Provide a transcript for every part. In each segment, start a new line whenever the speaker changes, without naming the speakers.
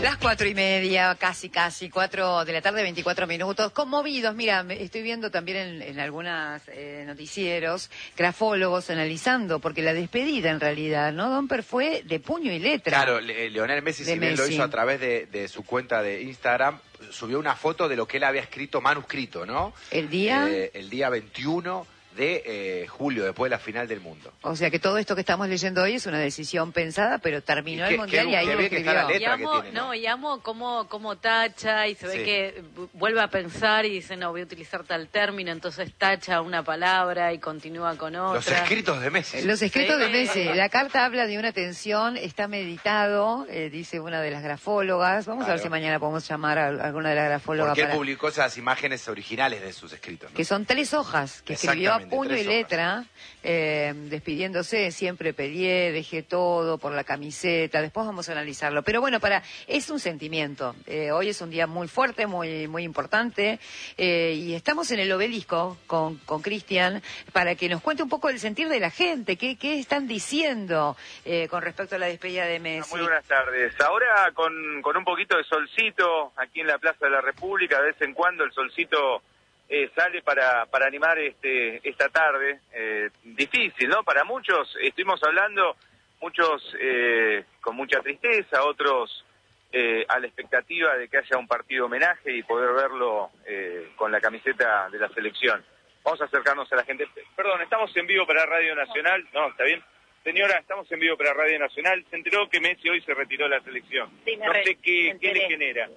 Las 4:30, casi, 4 de la tarde, 24 minutos. Conmovidos, mira, estoy viendo también en algunos noticieros, grafólogos analizando, porque la despedida en realidad, ¿no? Domper fue de puño y letra.
Claro, Lionel Messi, si bien lo hizo a través de su cuenta de Instagram, subió una foto de lo que él había escrito manuscrito, ¿no?
¿El día?
El día 21 de julio, después de la final del mundo.
O sea que todo esto que estamos leyendo hoy es una decisión pensada, pero terminó el Mundial y ahí lo escribió.
Y amo cómo tacha y se ve que vuelve a pensar y dice, no, voy a utilizar tal término, entonces tacha una palabra y continúa con otra.
Los escritos de Messi.
Los escritos de Messi. La carta habla de una tensión, está meditado, dice una de las grafólogas. Vamos a ver si mañana podemos llamar a alguna de las grafólogas.
Porque él publicó esas imágenes originales de sus escritos, ¿no?
Que son 3 hojas, que escribió a puño y letra, despidiéndose, siempre peleé, dejé todo por la camiseta, después vamos a analizarlo. Pero bueno, es un sentimiento. Hoy es un día muy fuerte, muy importante, y estamos en el Obelisco con Cristian para que nos cuente un poco el sentir de la gente, qué están diciendo con respecto a la despedida de Messi.
Muy buenas tardes. Ahora con un poquito de solcito aquí en la Plaza de la República, de vez en cuando el solcito sale para animar esta tarde, difícil, ¿no? Para muchos, estuvimos hablando, muchos con mucha tristeza, otros a la expectativa de que haya un partido homenaje y poder verlo con la camiseta de la selección. Vamos a acercarnos a la gente. Perdón, estamos en vivo para Radio Nacional. No, ¿está bien? Señora, estamos en vivo para Radio Nacional. Se enteró que Messi hoy se retiró de la selección.
Sí,
no sé qué le genera.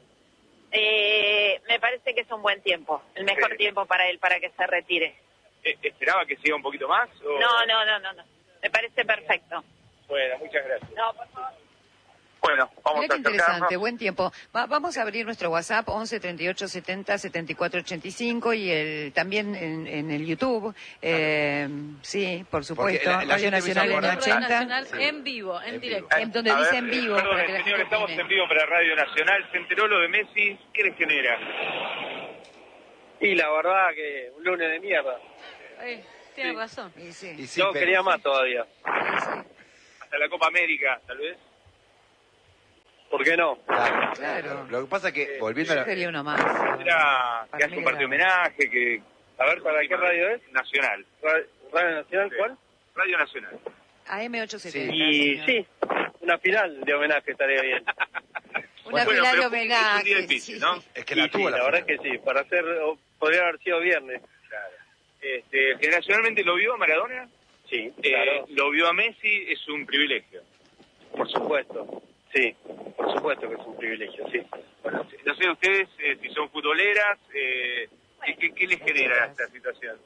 Me parece que es un buen tiempo, el mejor tiempo para él, para que se retire.
¿Esperaba que siga un poquito más? ¿O?
No. Me parece perfecto.
Bueno, muchas gracias.
No, por favor.
Bueno, vamos
Mirá
a
qué interesante, buen tiempo. Vamos a abrir nuestro WhatsApp 11 38 70 74 85 y también en el YouTube. Sí, por supuesto. Radio Nacional en 80.
Nacional en vivo, en directo.
Donde dice en vivo.
Perdón,
para que la
señor,
gente
estamos
opine.
en vivo para Radio Nacional. Se enteró lo de Messi. ¿Qué le genera?
Y la verdad que un lunes de mierda.
Tiene razón.
Yo quería más todavía.
Hasta la Copa América, tal vez.
¿Por qué no?
Claro. Lo que pasa es que, volviendo a la...
Quería uno más.
Era que hace un partido de homenaje, que...
A ver, ¿para qué radio es?
Nacional.
¿Radio Nacional cuál?
Radio Nacional.
AM870.
Y sí, una final de homenaje estaría bien.
Una final de homenaje.
Es un día difícil, ¿no?
Es que la tuvo
la verdad es que sí, podría haber sido viernes.
Claro. Generacionalmente lo vio a Maradona.
Sí, claro.
Lo vio a Messi, es un privilegio.
Por supuesto. Sí, por supuesto que es un privilegio, sí.
Bueno, no sé ustedes si son futboleras, ¿qué les genera esta situación?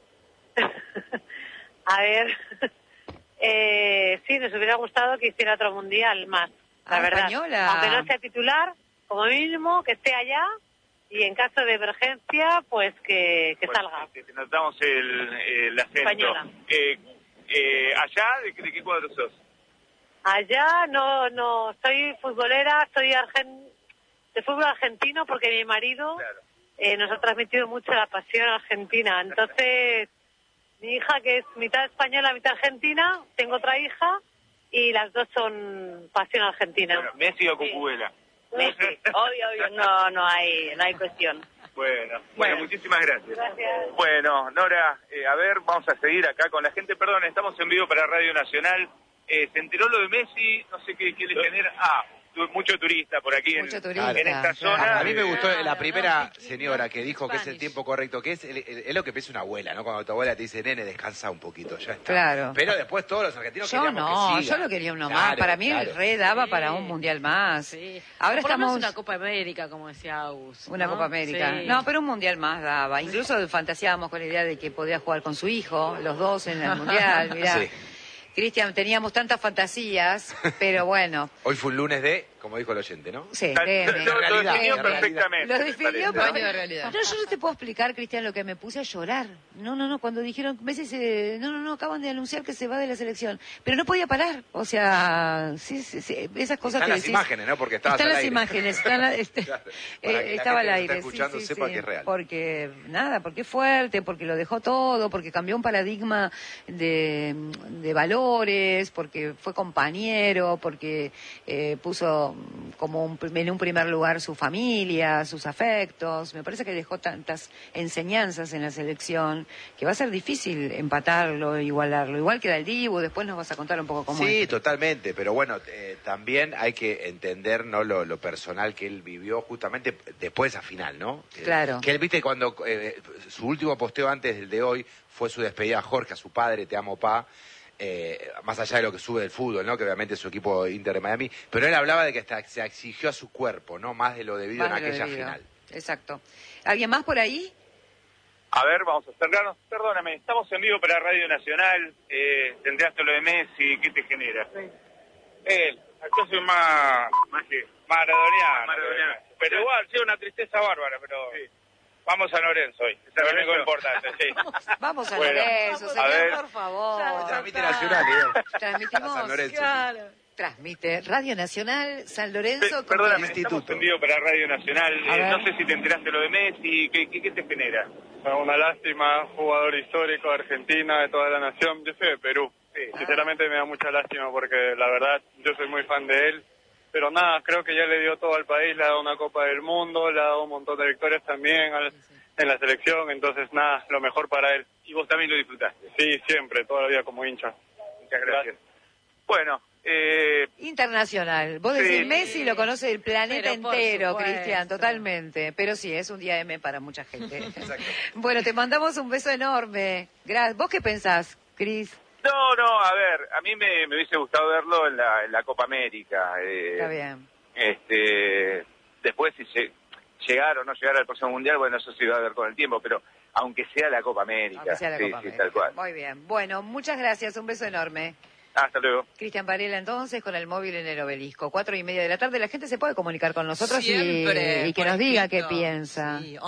A ver, sí, nos hubiera gustado que hiciera otro mundial más, la verdad.
Española.
Aunque no sea titular, como mínimo, que esté allá y en caso de emergencia, pues que salga.
Notamos el acento.
Española.
¿Allá de qué cuadro sos?
Allá no, soy futbolera, soy de fútbol argentino porque mi marido nos ha transmitido mucho la pasión argentina. Entonces, mi hija que es mitad española, mitad argentina, tengo otra hija y las dos son pasión argentina.
Bueno, ¿Messi o Cucubela?
Messi, obvio, no hay cuestión.
Bueno, muchísimas gracias.
Gracias.
Bueno, Nora, a ver, vamos a seguir acá con la gente. Perdón, estamos en vivo para Radio Nacional. Se enteró lo de Messi, no sé qué le genera. Mucho turista por aquí en esta zona.
A mí me gustó la primera señora que dijo que es el tiempo correcto, que es lo que piensa una abuela, ¿no? Cuando tu abuela te dice, nene, descansa un poquito, ya está.
Claro.
Pero después todos los argentinos
yo lo quería uno más. Para mí el re daba para un mundial más.
Sí.
Ahora
por
estamos...
una Copa América, como decía Agus.
Una Copa América. Sí. No, pero un mundial más daba. Incluso fantaseábamos con la idea de que podía jugar con su hijo, los dos en el mundial, mirá. Sí. Cristian, teníamos tantas fantasías, pero bueno.
Hoy fue un lunes de, como dijo el oyente, ¿no?
Sí,
lo definió perfectamente.
Lo definió perfectamente.
de realidad.
Yo no te puedo explicar, Cristian, lo que me puse a llorar. No, cuando dijeron, Messi acaban de anunciar que se va de la selección. Pero no podía parar. O sea, sí, esas cosas
están
que
las imágenes, ¿no? Porque están
las imágenes, estaba al aire.
Escuchando, sepa que es real.
Porque es fuerte, porque lo dejó todo, porque cambió un paradigma de valores, porque fue compañero, porque puso puso como en un primer lugar su familia, sus afectos. Me parece que dejó tantas enseñanzas en la selección que va a ser difícil empatarlo, igualarlo. Igual queda el Dibu, después nos vas a contar un poco cómo es.
Sí, totalmente, pero bueno, también hay que entender, ¿no?, lo personal que él vivió justamente después de esa final, ¿no?
Claro.
Que él, viste, cuando su último posteo antes del de hoy fue su despedida a Jorge, a su padre, te amo, pa. Más allá de lo que sube del fútbol, ¿no?, que obviamente es su equipo Inter de Miami, pero él hablaba de que hasta se exigió a su cuerpo, ¿no?, más de lo debido en aquella final.
Exacto. ¿Alguien más por ahí?
A ver, vamos a acercarnos. Perdóname, estamos en vivo para Radio Nacional. Te enteraste lo de Messi, ¿qué te genera?
Él, yo soy más maradoniano. Pero igual, sí, una tristeza bárbara, pero sí. Vamos a San Lorenzo hoy, es lo único importante, sí.
Vamos a Lorenzo, señor, por favor.
Transmite Nacional,
Transmitimos.
San Lorenzo.
Claro.
Transmite Radio Nacional, San Lorenzo.
Perdóname,
Instituto.
estamos en vivo para Radio Nacional. No sé si te enteraste lo de Messi, ¿qué te genera?
Una lástima, jugador histórico de Argentina, de toda la nación. Yo soy de Perú. Sí. Sinceramente me da mucha lástima porque la verdad yo soy muy fan de él. Pero nada, creo que ya le dio todo al país, le ha dado una Copa del Mundo, le ha dado un montón de victorias también en la selección, entonces nada, lo mejor para él.
¿Y vos también lo disfrutaste?
Sí, siempre, toda la vida como hincha.
Muchas gracias. Bueno,
internacional. Vos decís Messi lo conoce el planeta
Pero, por
entero,
supuesto.
Cristian, totalmente. Pero sí, es un día M para mucha gente. Bueno, te mandamos un beso enorme. Gracias. ¿Vos qué pensás, Cris?
No, a ver, a mí me hubiese gustado verlo en la Copa América.
Está bien.
Después, si llegar o no llegar al próximo Mundial, bueno, eso sí va a ver con el tiempo, pero aunque sea la Copa América.
Aunque sea la Copa América.
Tal cual.
Muy bien. Bueno, muchas gracias. Un beso enorme.
Hasta luego.
Cristian Varela, entonces, con el móvil en el Obelisco. 4:30 de la tarde. La gente se puede comunicar con nosotros
Siempre,
y que nos diga qué piensa.
Sí,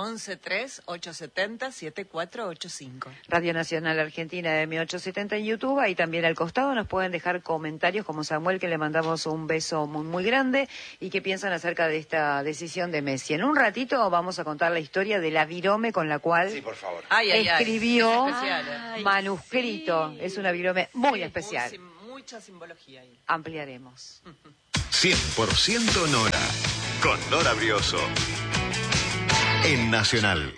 11-3-870-7485.
Radio Nacional Argentina de M870 en YouTube. Ahí también al costado nos pueden dejar comentarios como Samuel, que le mandamos un beso muy, muy grande, y qué piensan acerca de esta decisión de Messi. En un ratito vamos a contar la historia de la virome con la cual
Sí, por favor.
escribió
Es especial,
manuscrito.
sí.
Es una virome muy
Sí,
especial.
mucha simbología ahí.
Ampliaremos.
100% Nora, con Nora Brioso, en Nacional.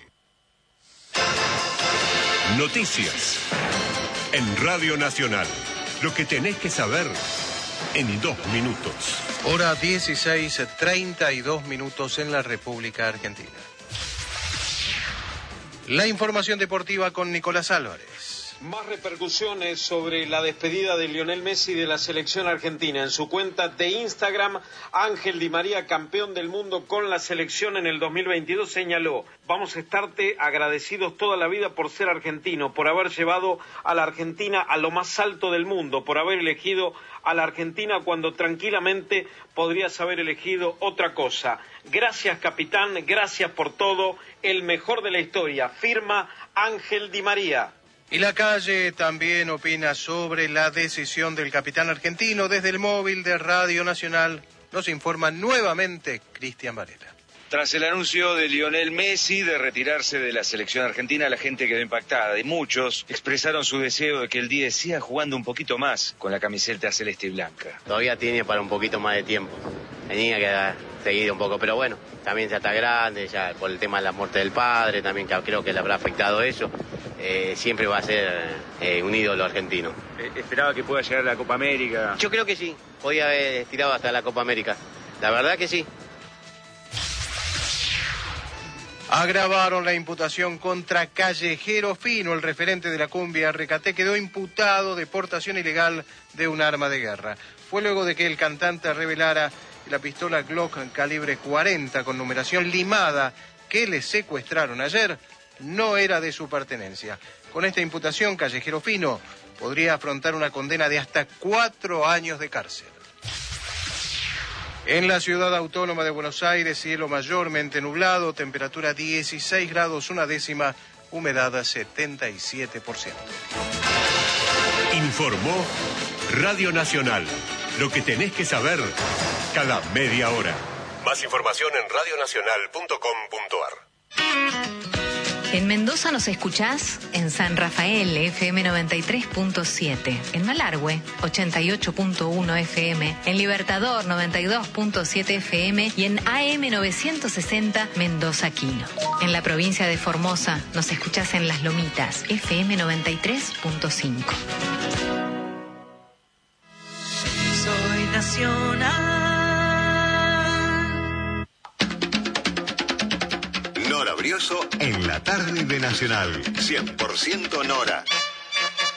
Noticias en Radio Nacional. Lo que tenés que saber en 2 minutos.
Hora 16:32 minutos en la República Argentina. La información deportiva con Nicolás Álvarez.
Más repercusiones sobre la despedida de Lionel Messi de la selección argentina. En su cuenta de Instagram, Ángel Di María, campeón del mundo con la selección en el 2022, señaló: vamos a estarte agradecidos toda la vida por ser argentino, por haber llevado a la Argentina a lo más alto del mundo, por haber elegido a la Argentina cuando tranquilamente podrías haber elegido otra cosa. Gracias, capitán, gracias por todo, el mejor de la historia. Firma Ángel Di María.
Y la calle también opina sobre la decisión del capitán argentino. Desde el móvil de Radio Nacional nos informa nuevamente Cristian Varela.
Tras el anuncio de Lionel Messi de retirarse de la selección argentina, la gente quedó impactada y muchos expresaron su deseo de que el 10 siga jugando un poquito más con la camiseta celeste y blanca.
Todavía tiene para un poquito más de tiempo. Tenía que seguir un poco, pero bueno, también ya está grande, ya por el tema de la muerte del padre, también creo que le habrá afectado eso. Siempre va a ser un ídolo argentino.
¿Esperaba que pueda llegar a la Copa América?
Yo creo que sí, podía haber estirado hasta la Copa América. La verdad que sí.
Agravaron la imputación contra Callejero Fino, el referente de la cumbia Recate, quedó imputado de portación ilegal de un arma de guerra. Fue luego de que el cantante revelara que la pistola Glock calibre 40 con numeración limada que le secuestraron ayer no era de su pertenencia. Con esta imputación, Callejero Fino podría afrontar una condena de hasta 4 años de cárcel. En la ciudad autónoma de Buenos Aires, cielo mayormente nublado, temperatura 16 grados 1/10, humedad 77%.
Informó Radio Nacional. Lo que tenés que saber cada media hora. Más información en radionacional.com.ar.
En Mendoza nos escuchás en San Rafael, FM 93.7. En Malargüe, 88.1 FM. En Libertador, 92.7 FM. Y en AM 960, Mendoza Quino. En la provincia de Formosa nos escuchás en Las Lomitas, FM 93.5.
Soy nacional.
Nora Brioso en la tarde de Nacional. 100% Nora.